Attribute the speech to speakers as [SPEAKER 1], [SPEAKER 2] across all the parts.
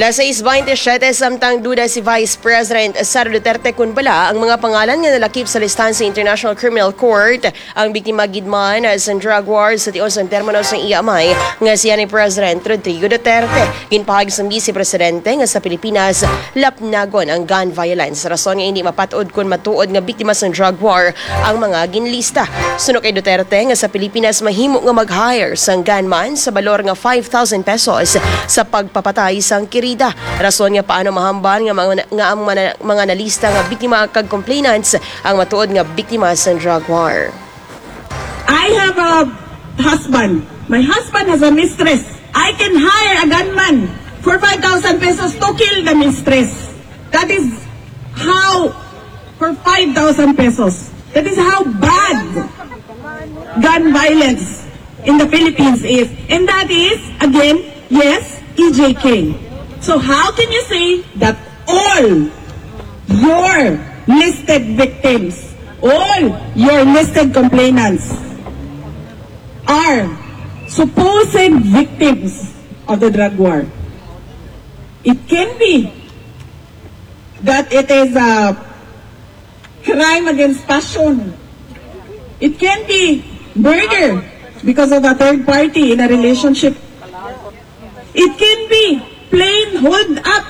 [SPEAKER 1] Las 6:27 samtang duda si Vice President Sara Duterte kung bala ang mga pangalan nga nalakip sa listahan sa International Criminal Court. Ang biktima gidman sa drug wars sa tios ang terminos ng iamay nga siya ni President Rodrigo Duterte. Ginpahag sa Vice Presidente nga sa Pilipinas lapnagon ang gun violence. Rason nga hindi mapatuod kung matuod nga biktima sa drug war ang mga ginlista. Suno kay Duterte nga sa Pilipinas mahimo nga mag-hire sang gunman sa balor nga 5,000 pesos sa pagpapatay sang kirida. Rason nga paano mahamban nga ang mga nalista nga biktima kag complainants ang matuod nga biktima sa drug war.
[SPEAKER 2] I have a husband. My husband has a mistress. I can hire a gunman for 5,000 pesos to kill the mistress. That is how, for 5,000 pesos. That is how bad gun violence in the Philippines is. And that is, again, yes, EJK. So how can you say that all your listed victims, all your listed complainants are supposed victims of the drug war? It can be that it is a crime against passion. It can be murder because of a third party in a relationship. It can be plain hold up.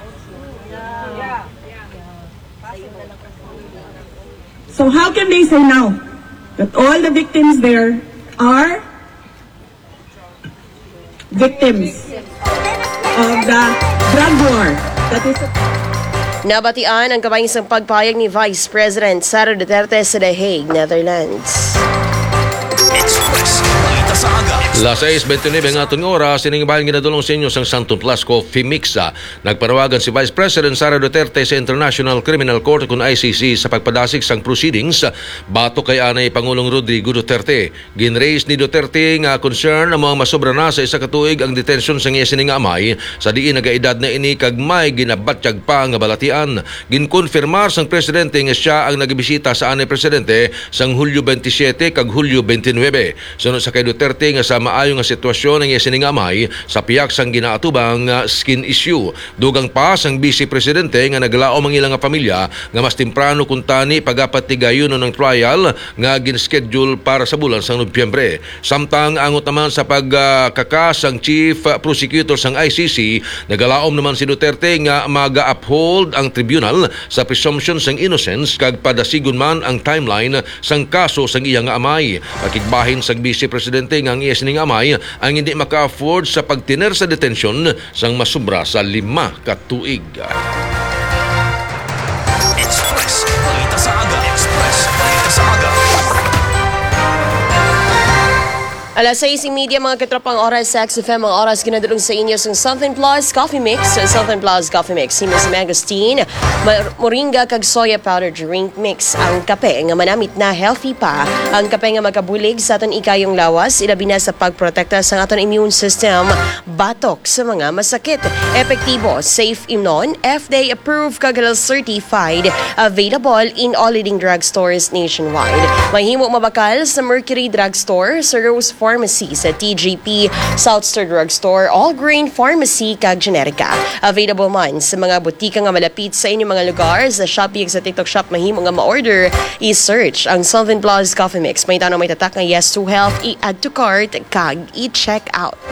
[SPEAKER 2] So how can they say now that all the victims there are victims of the drug war? That is
[SPEAKER 1] Nabatian ang kabayang pagpayag ni Vice President Sara Duterte sa The Hague, Netherlands.
[SPEAKER 3] Las 6:29 ng atong oras, siningbahan ginadulong sa inyo sang Santon Plus Coffee Mix. Nagpanawagan si Vice President Sara Duterte sa International Criminal Court kung ICC sa pagpadasig sang proceedings bato kay anay Pangulong Rodrigo Duterte. Ginraise ni Duterte nga concern ang mga masobra na sa isa ka tuig ang detention sang iya sining amay sa diin nagaedad na ini kag may ginabatyag pa nga balatian. Ginkonfirmar sang presidente nga siya ang nagibisita sa anay presidente sang Hulyo 27 kag Hulyo 29. Sunod sa kay Duterte nga sa maayo nga sitwasyon ng sining amay sa piyak sang ginaatubang skin issue. Dugang pa sang Vice Presidente nga naglaom ang ilang pamilya nga mas temprano kung tani pagapat ti gayuno ng trial nga gin-schedule para sa bulan sang Nobyembre. Samtang angot naman sa pagkakas ang Chief Prosecutor sang ICC, nagalaom naman si Duterte nga maga-uphold ang tribunal sa presumption sang innocence kag padasigon man ang timeline sang kaso sang iyang amay. Pakigbahin sang Vice Presidente nga ang iya sining amay ang hindi maka-afford sa pagtiner sa detention sang masubra sa 5 ka tuig.
[SPEAKER 4] Express, balita sa aga. Express, balita sa aga.
[SPEAKER 1] Alas 6:30 mga katropang oras sa XFM, ang oras ginadulong sa inyo sa Southern Plus Coffee Mix. Southern Plus Coffee Mix, si Miss Magosteen, moringa kag soya powder drink mix. Ang kape nga manamit na healthy pa. Ang kape nga magabulig sa aton ikayong lawas, ilabi na sa pagprotekta sa aton immune system, batok sa mga masakit. Epektibo, safe imnon, FDA approved kag certified, available in all leading drugstores nationwide. Mahimo mabakal sa Mercury Drugstore, sa Rose Pharmacy, sa TGP, Southstar Drugstore, All Grain Pharmacy, kag Generica. Available man sa mga butika nga malapit sa inyong mga lugar. Sa Shopee sa TikTok Shop mahimo nga ma-order, i-search ang Southern Plus Coffee Mix. May tanong may tatak nga yes to health, i-add to cart, kag i-check out.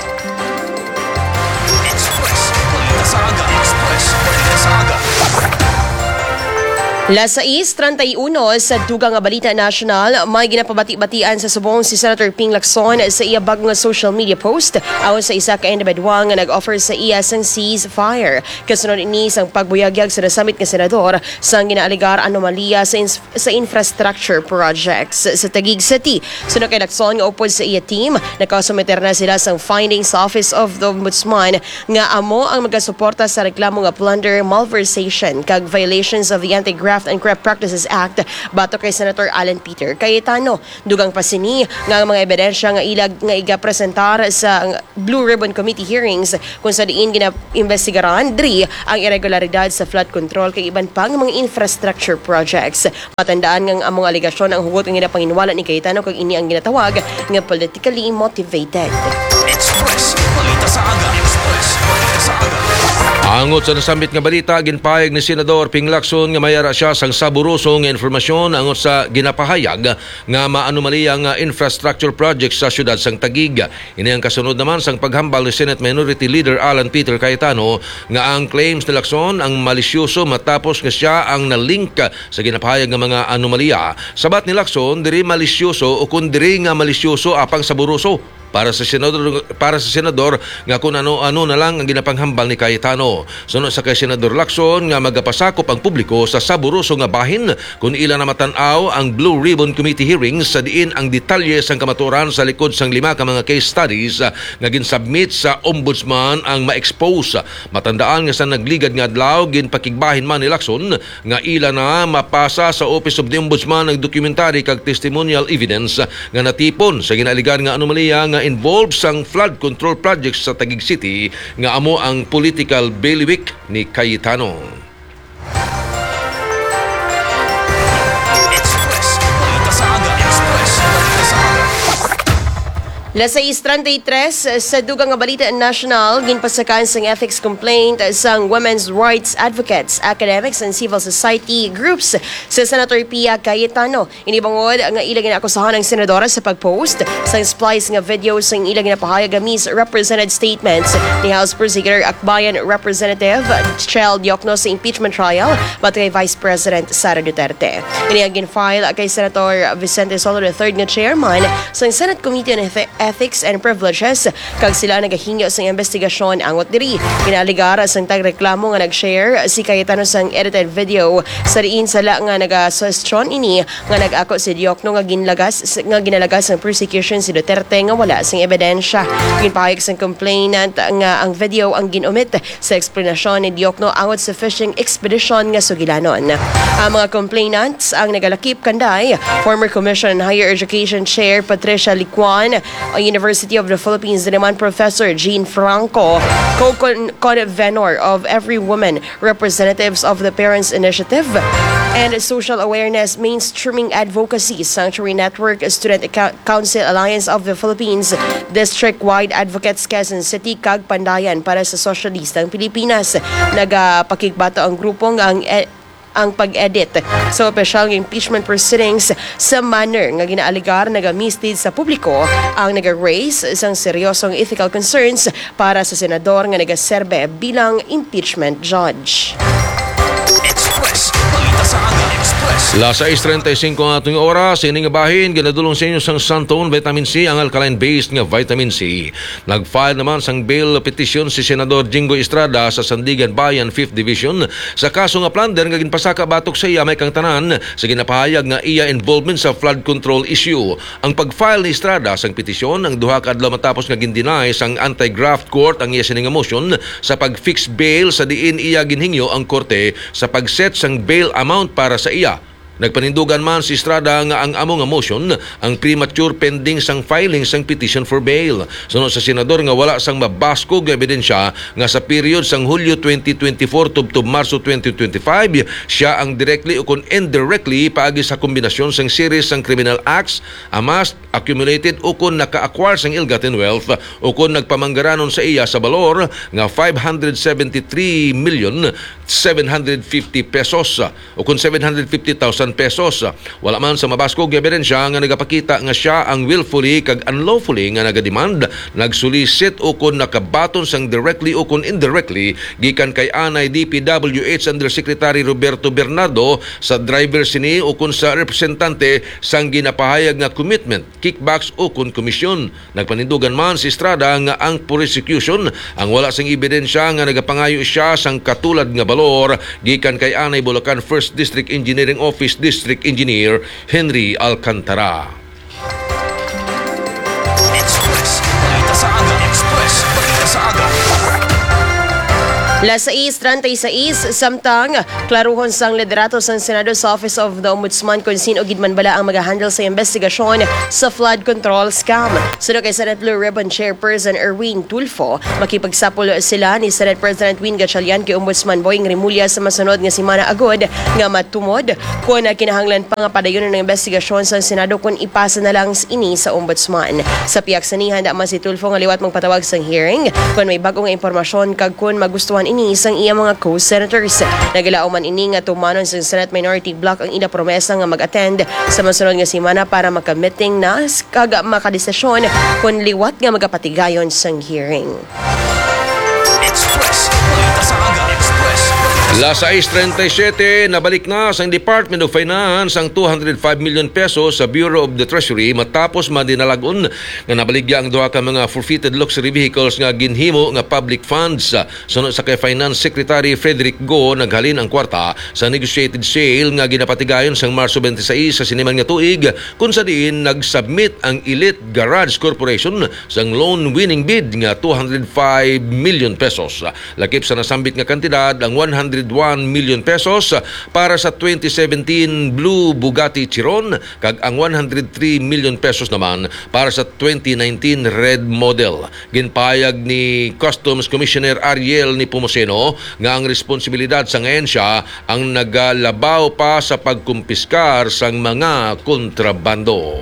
[SPEAKER 4] Express, balita sa aga. Express, balita sa aga.
[SPEAKER 1] Las 6:31 sa dugang nga balita national, may ginapabati-batian sa subong si Senator Ping Lacson sa iya bagong social media post ayon sa isa ka individual nga nag-offer sa iya sang ceasefire. Kasunod ini sang pagbuyagyag sa nasamit nga senador sang ginaaligar anomalya sa infrastructure projects sa Taguig City. Sunod kay Lacson nga upod sa iya team, nakasumeter na sila sang findings sa Office of the Ombudsman nga amo ang magasuporta sa reklamo nga plunder, malversation kag violations of the Anti-Graft and Corrupt Practices Act bato kay Senator Alan Peter Cayetano. Dugang pa sini nga mga ebidensya nga ilag nga igapresentar sa Blue Ribbon Committee hearings kung sa diin gina-investigaran diri ang irregularidad sa flood control kay iban pang mga infrastructure projects. Matandaan nga ang mga aligasyon ang hugot nga ginapanginwala ni Cayetano kag ini ang ginatawag nga politically motivated.
[SPEAKER 4] Express, balita sa aga. Express, balita sa aga.
[SPEAKER 3] Angot sa nasambit nga balita, ginpahayag ni Senador Ping Lacson nga mayara siya sang saburoso nga informasyon angot sa ginapahayag nga maanomaliya nga infrastructure projects sa syudad sang Taguig. Ini ang kasunod naman sang paghambal ni Senate Minority Leader Alan Peter Cayetano nga ang claims ni Lacson ang malisyoso matapos nga siya ang nalink sa ginapahayag nga mga anomalya. Sabat ni Lacson, diri malisyoso o kun diri nga malisyoso apang saburoso. Para sa senador nga kung ano na lang ang ginapanghambal ni Cayetano. Sunod sa kay Senador Lacson nga magapasakop ang publiko sa saburoso nga bahin kung ilan na matanaw ang Blue Ribbon Committee hearings sa diin ang detalye sang kamaturan sa likod sang 5 ka mga case studies nga ginsubmit sa ombudsman ang ma-expose. Matandaan nga sa nagligad nga adlaw ginpakigbahin man ni Lacson nga ilan na mapasa sa Office of the Ombudsman ang documentary kag testimonial evidence nga natipon sa ginaligan nga anomalya nga involved sang flood control projects sa Taguig City nga amo ang political bailiwick ni Cayetano.
[SPEAKER 1] Las 6:33 sa dugang nga balita national, ginpasakaan sang ethics complaint sang women's rights advocates, academics and civil society groups sa Senator Pia Cayetano. Inibangod nga ila ginakusahan ng senadora sa pagpost sang splice nga video sang ila ginapahayag nga misrepresented statements ni House Prosecutor Akbayan Representative Chel Diokno sa impeachment trial bat kay Vice President Sara Duterte. Ini ang ginfile kay Senator Vicente Soto III nga chairman sang Senate Committee on Ethics and Privileges kag sila nagahingyo sa investigasyon angot diri. Kinaligara sang tagreklamo nga nag-share si Cayetano sang edited video sa diin sala nga naga-suggestyon ini nga nag-ako si Diokno nga ginalagas ang prosecution si Duterte nga wala sang ebidensya. Ginpahayag sang complainant nga ang video ang ginomit sa explanasyon ni Diokno angot sa fishing expedition nga sugilanon. Ang mga complainants ang nagalakip kanday former Commission on Higher Education Chair Patricia Licuan, University of the Philippines naman Professor Jean Franco, co-convenor of Every Woman, representatives of the Parents Initiative, and Social Awareness Mainstreaming Advocacy Sanctuary Network, Student Council Alliance of the Philippines, District-Wide Advocates Quezon City, kag Pandayan para sa Sosyalistang Pilipinas. Nagapakigbato ang grupong ang pag-edit sa opisyal ng impeachment proceedings sa manner nga ginaaligar nagamisted sa publiko ang nag-raise isang seryosong ethical concerns para sa senador nga nagaserbe bilang impeachment judge.
[SPEAKER 4] Express, balita sa aga. Express.
[SPEAKER 3] Las 6:35 ang atong oras, ining bahin ginadulong sa inyo sang Santon Vitamin C, ang alkaline-based nga vitamin C. Nag-file naman sang bail petition si Senador Jingo Estrada sa Sandigan Bayan 5th Division sa kaso nga plunder nga ginpasaka batok sa iya may kang tanan sa ginapahayag nga iya involvement sa flood control issue. Ang pag-file ni Estrada sang petisyon ang duha ka adlaw matapos nga gindinay sang anti-graft court ang iya sining motion sa pag-fix bail sa diin iya ginhingyo ang korte sa pag-set sang bail amount para sa iya. Nagpanindugan man si Estrada nga ang amo nga motion ang premature pending sang filing sang petition for bail. Sunod sa senador nga wala sang mabaskog nga ebidensya nga sa period sang Hulyo 2024 tubtob Marso 2025 siya ang directly o kon indirectly paagi sa kombinasyon sang series sang criminal acts amassed, accumulated o kon naka-acquire sang ill-gotten wealth o kon nagpamanggaranon sa iya sa balor nga 573,750 pesos o kon 750,000 pesos. Wala man sa mabaskog ebidensya nga nagapakita nga siya ang willfully kag unlawfully nga nagademand, nagsolicit o kon nakabaton sang directly o kon indirectly gikan kay anay DPWH Undersecretary Roberto Bernardo sa driver sini o kon sa representante sang ginapahayag nga commitment, kickbacks o kon komisyon. Nagpanindugan man si Estrada nga ang prosecution ang wala sang ebidensya nga nagapangayo siya sang katulad nga balor gikan kay anay Bulacan 1st District Engineering Office District Engineer Henry Alcantara.
[SPEAKER 4] Express, balita sa aga. Express, balita sa aga.
[SPEAKER 1] Las 6:36 samtang klaruhon sang liderato sang Senado sa Office of the Ombudsman kung sino gidman bala ang mag-handle sa investigasyon sa flood control scam. Sunod kay Senate Blue Ribbon Chairperson Erwin Tulfo, makipagsapol sila ni Senate President Win Gatchalian kay Ombudsman Boying Rimulya sa masunod nga semana agod nga matumod kung kinahanglan pa nga padayon ng investigasyon sa Senado kung ipasa na lang ini sa Ombudsman. Sa piyak sanihan da man si Tulfo nga liwat magpatawag sang hearing kung may bagong impormasyon kag kung magustuhan ini sang iya mga co-senators. Nagilao man ini nga tumanon sa Senate Minority Bloc ang ina promesa nga mag-attend sa masunod nga semana para maka-meeting na kag makadesisyon kung liwat nga magapatigayon sang hearing.
[SPEAKER 4] Express. Balita sa aga. Express.
[SPEAKER 3] Las 6:37, nabalik na sa Department of Finance ang 205 million pesos sa Bureau of the Treasury matapos madinalagon nga nabaligya ang duha ka mga forfeited luxury vehicles nga ginhimo nga public funds. Sunod sa kay Finance Secretary Frederick Go, naghalin ang kwarta sa negotiated sale nga ginapatigayon sang Marso 26 sa siniman nga tuig kung sa diin nagsubmit ang Elite Garage Corporation sang loan winning bid nga 205 million pesos. Lakip sa nasambit nga kantidad ang 101 million pesos para sa 2017 Blue Bugatti Chiron kag ang 103 million pesos naman para sa 2019 Red Model. Ginpayag ni Customs Commissioner Ariel Nepomuceno nga ang responsibilidad sa ahensya ang nagalabaw pa sa pagkumpiskar sang mga kontrabando.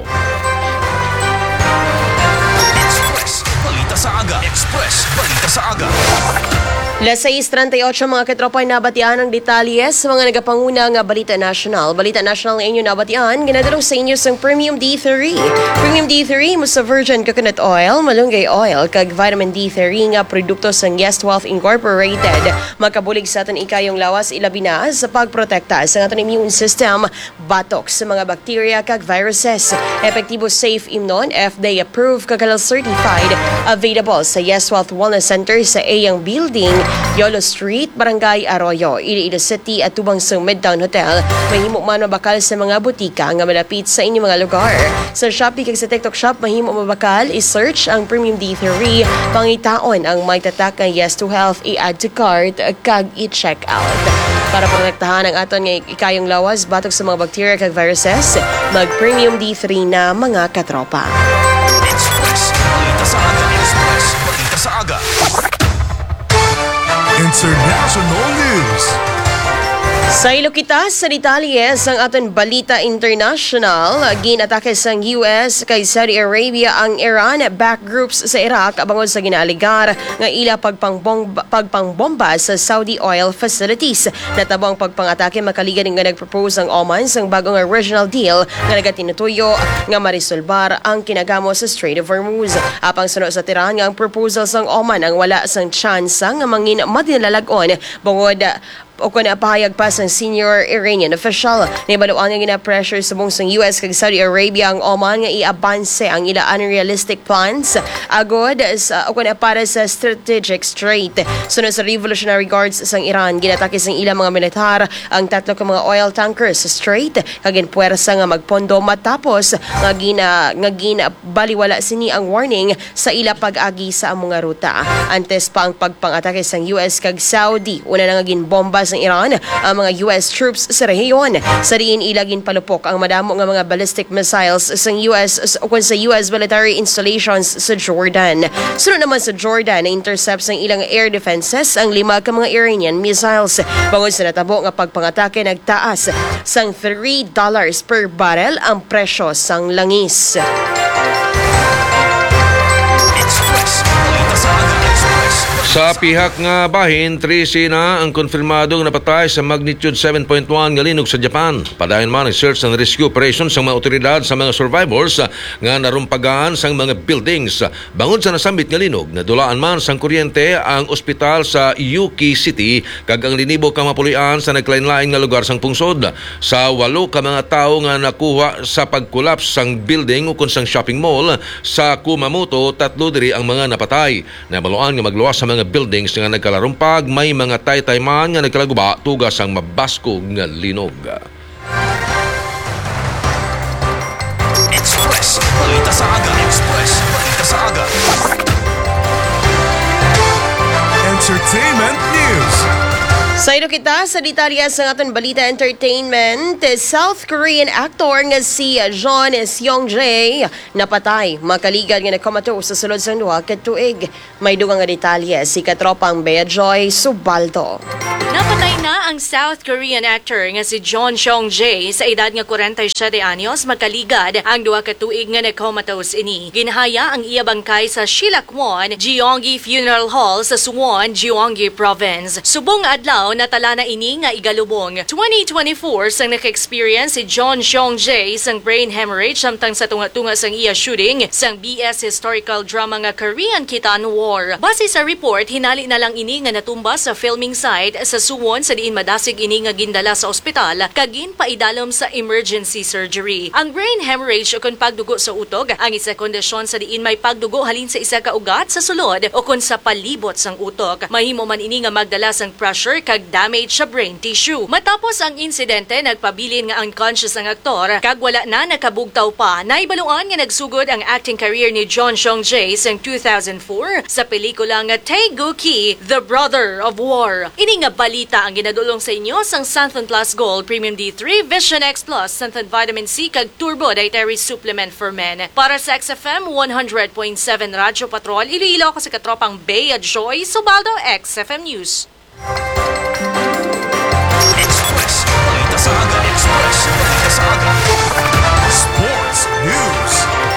[SPEAKER 4] Express. Balita sa aga. Express. Balita sa aga.
[SPEAKER 1] Las 6:38 mga katropay nabatian ang detalye sa mga nagapanguna nga Balita National. Balita National inyo nabatian, ginadalong sa inyo sang Premium D3. Premium D3 mo sa virgin coconut oil, malunggay oil, kag vitamin D3 nga produkto sang Yes Wealth Incorporated. Makabulig sa aton ikayong lawas ilabi na sa pagprotekta sa aton immune system, batok sa mga bacteria kag viruses. Epektibo safe imnon, FDA approved kag halal certified. Available sa Yes Wealth Wellness Center sa Ayang Building, Yolo Street, Barangay Arroyo, Iloilo City at tubang sa Midtown Hotel. Mahimo man mabakal sa mga butika nga malapit sa inyong mga lugar. Sa Shopee kag sa TikTok Shop, mahimo mabakal i-search ang Premium D3, pangitaon ang may tatak nga Yes to Health, i-add to cart kag i-check out. Para protektahan ang aton nga ikayong lawas batok sa mga bacteria kag viruses, mag Premium D3 na mga katropa.
[SPEAKER 4] Express. Balita sa aga. Express. Balita sa aga.
[SPEAKER 5] International News.
[SPEAKER 1] Sa Ilocos, sa detalye sang aton Balita International, ginatake sang US kay Saudi Arabia ang Iran-backed groups sa Iraq abangod sa ginaligar nga ila pagpangbomba sa Saudi oil facilities. Natabang pagpangatake makaligan nga nagpropose ang Oman sang bagong regional deal nga nagatinutuyo nga marisolbar ang kinagamo sa Strait of Hormuz. Apang sunod sa Tehran nga ang proposal sang Oman ang wala sang tsansa nga mangin madinalagon bangod o kung napahayag pa sa senior Iranian official. Nibaluan nga gina-pressure sa buong US kag Saudi Arabia ang Oman nga i-abanse ang ila unrealistic plans agod sa o kung para sa strategic strait. Sunod sa Revolutionary Guards sang Iran, ginatake sang ilang mga militar ang tatlo ka mga oil tankers sa strait kag puwersa nga magpondo matapos nga baliwala sini ang warning sa ila pag-agi sa among nga ruta. Antes pa ang pagpangatake sang US kag Saudi, una na nga ginbomba ng Iran ang mga US troops sa rehiyon. Sa diin ilagin palupok ang madamo nga mga ballistic missiles sa US military installations sa Jordan. Sunod naman sa Jordan na intercepts ng ilang air defenses ang 5 ka mga Iranian missiles. Bangod sa natabo nga pagpangatake nagtaas sang $3 per barrel ang presyo sang langis.
[SPEAKER 4] Express. Balita sa aga. Express.
[SPEAKER 3] Sa pihak nga bahin, 13 na ang konfirmadong napatay sa magnitude 7.1 nga linog sa Japan. Padayon man ang search and rescue operations sa mga otoridad sa mga survivors nga narumpagaan sa mga buildings. Bangod sa nasambit nga linog, nadulaan man sang kuryente ang ospital sa Yuki City kag ang linibo ka mapulian sa naglain-lain nga lugar sang pungsod. Sa 8 ka mga tawo nga nakuha sa pagkulaps sang building ukon sang shopping mall sa Kumamoto, 3 diri ang mga napatay. Nabaluan nga magluwas sa mga buildings nga nagkalarumpag, may mga taytay man nga nagkalaguba tugas ang mabaskog nga linog.
[SPEAKER 4] Express. Balita sa aga. Express. Balita sa aga.
[SPEAKER 5] Entertainment News.
[SPEAKER 1] Sayro kita sa detalye sa aton balita entertainment. South Korean actor nga si John Seong-jae napatay makaligad nga nakomato sa sulod sa duha ka tuig. May dugang nga detalye si katropang Bea Joy Subaldo.
[SPEAKER 6] Napatay na ang South Korean actor nga si John Seong-jae sa edad nga 47 anyos makaligad ang duha ka tuig nga nagcomatose ini. Ginhaya ang iya bangkay sa Silakwon, Gyeonggi Funeral Hall sa Suwon, Gyeonggi Province. Subong adlaw natala na ini nga igalubong 2024 sang naka-experience si John Seong-jae sang brain hemorrhage samtang sa tunga-tunga sang iya shooting sang BS historical drama nga Korean Kitan War. Base sa report, hinali na lang ini nga natumba sa filming site sa Suwon sa diin madasig ini nga gindala sa ospital kagin paidalom sa emergency surgery. Ang brain hemorrhage o kun pagdugo sa utog ang isa kondisyon sa diin may pagdugo halin sa isa ka ugat sa sulod o kun sa palibot sang utok. Mahimo man ini nga magdala sang pressure kag damage sa brain tissue. Matapos ang insidente, nagpabilin nga unconscious ang aktor kag wala na nakabugtaw pa. Naibaluan nga nagsugod ang acting career ni John Seong-jae sang 2004 sa pelikula nga Taegukgi, The Brother of War. Ini nga balita ang ginadulong sa inyo sang Santhon Plus Gold Premium D3 Vision X Plus Santhon Vitamin C kag Turbo Dietary Supplement for Men. Para sa XFM 100.7 Radyo Patrol, Iloilo ko sa katropang Bea Joy Subaldo, XFM News.
[SPEAKER 4] Express. Balita sa aga. Express. Balita sa aga. Sports News.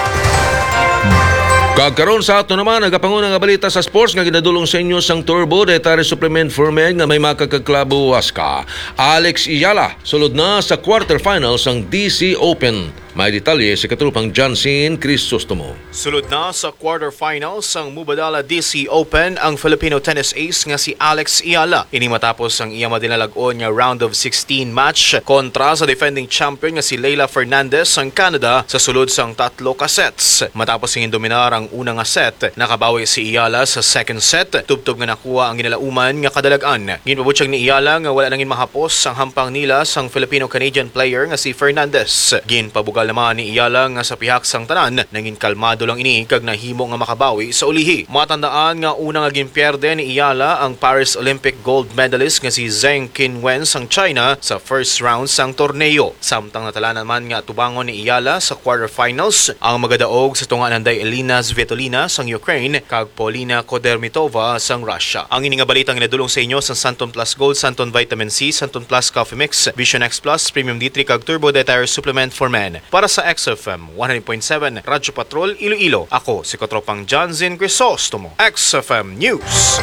[SPEAKER 3] Kagkaroon sa ato naman, nagapanguna nga balita sa sports nga ginadulong sa inyo sang Turbo Dietary Supplement for Men nga may makakaklabo waska. Alex Iyala sulod na sa quarterfinals ang DC Open. May detalye si katulupang Jansin Crisostomo.
[SPEAKER 7] Sulod na sa quarterfinals ang Mubadala DC Open ang Filipino tennis ace nga si Alex Iyala. Ini matapos ang iya madinalagon nga round of 16 match kontra sa defending champion nga si Leylah Fernandez ang Canada sa sulod sang 3 ka sets. Matapos ang dominar ang unang nga set, nakabawi si Iyala sa second set. Tubtob nga nakuha ang ginalauman nga kadalagan. Ginpabutyag ni Iyala nga wala nangin mahapos ang hampang nila sang Filipino-Canadian player nga si Fernandez. Ginpabugal naman ni Iyala nga sa pihak sang tanan, nangin kalmado lang ini kag nahimo nga makabawi sa ulihi. Matandaan nga una nga ginpierde ni Iyala ang Paris Olympic gold medalist nga si Zheng Qinwen sang China sa first round sang torneo. Samtang natala naman nga tubangon ni Iyala sa quarterfinals ang magadaog sa tunga nanday Elina Svitolina sang Ukraine kag Polina Kodermitova sang Russia. Ang ini nga balitang ginadulong sa inyo sa Santon Plus Gold, Santon Vitamin C, Santon Plus Coffee Mix, Vision X Plus, Premium D3 kag Turbo Dietary Supplement for Men. Para sa XFM 100.7 Radyo Patrol Iloilo, ako si katropang Jansin Crisostomo, XFM News.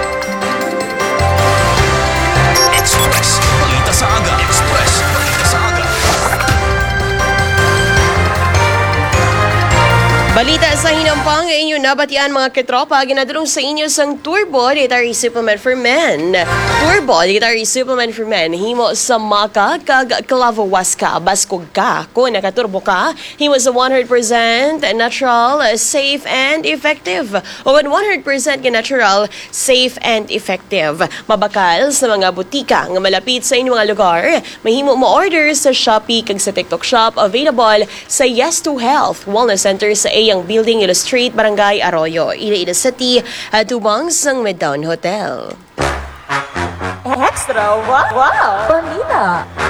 [SPEAKER 4] Express. Balita sa aga. Express. Balita sa aga.
[SPEAKER 1] Balita sa hinampang inyo nabatian mga katropa, ginadulong sa inyo sang Turbo Dietary Supplement for Men. Turbo Dietary Supplement for Men himo sa maka kag clavo waska baskog ka kung nakaturbo ka, himo sa 100% natural, safe and effective. O 100% natural, safe and effective. Mabakal sa mga butika nga malapit sa inyong mga lugar, mahimo mo order sa Shopee kag sa TikTok Shop, available sa Yes to Health Wellness Center sa Yang Building, Illustrate, Barangay Arroyo, Iloilo City, at tubang sang Midtown Hotel.
[SPEAKER 8] Extra! Wow! Balita!